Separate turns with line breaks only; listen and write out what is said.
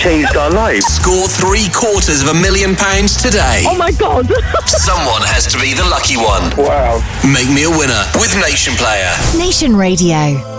changed our lives.
Score £750,000 today.
Oh my God.
Someone has to be the lucky one.
Wow.
Make me a winner with Nation Player.
Nation Radio.